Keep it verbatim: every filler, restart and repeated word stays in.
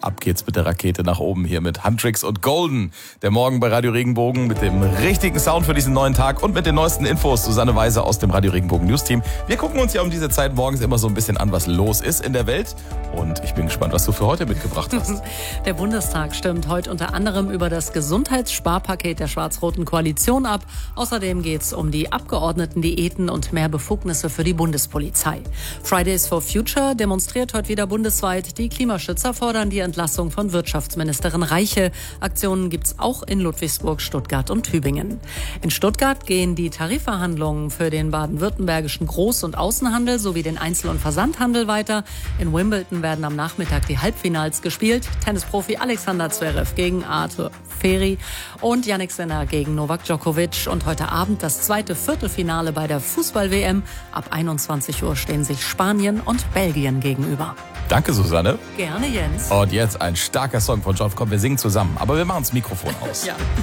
ab geht's mit der Rakete nach oben hier mit Huntrix und Golden. Der Morgen bei Radio Regenbogen mit dem richtigen Sound für diesen neuen Tag und mit den neuesten Infos. Susanne Weise aus dem Radio Regenbogen News Team. Wir gucken uns ja um diese Zeit morgens immer so ein bisschen an, was los ist in der Welt. Und ich bin gespannt, was du für heute mitgebracht hast. Der Bundestag stimmt heute unter anderem über das Gesundheitssparpaket der schwarz-roten Koalition ab. Außerdem geht es um die Abgeordnetendiäten und mehr Befugnisse für die Bundespolizei. Fridays for Future demonstriert heute wieder bundesweit. Die Klimaschützer fordern die Entlassung von Wirtschaftsministerin Reiche. Aktionen gibt es auch in Ludwigsburg, Stuttgart und Tübingen. In Stuttgart gehen die Tarifverhandlungen für den baden-württembergischen Groß- und Außenhandel sowie den Einzel- und Versandhandel weiter. In Wimbledon werden am Nachmittag die Halbfinals gespielt. Tennisprofi Alexander Zverev gegen Arthur Feri und Jannik Sinner gegen Novak Djokovic. Und heute Abend das zweite Viertelfinale bei der Fußball-W M. Ab einundzwanzig Uhr stehen sich Spanien und Belgien gegenüber. Danke, Susanne. Gerne, Jens. Und jetzt ein starker Song von John. Komm, wir singen zusammen. Aber wir machen das Mikrofon aus. Ja.